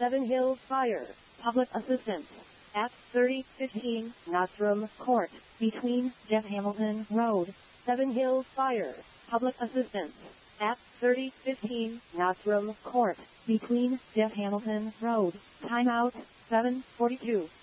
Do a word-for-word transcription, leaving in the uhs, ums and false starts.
Seven Hills Fire, public assistance. At thirty fifteen Nostrum Court, between Jeff Hamilton Road. Seven Hills Fire, public assistance. At thirty fifteen Nostrum Court, between Jeff Hamilton Road. Timeout, seven forty-two.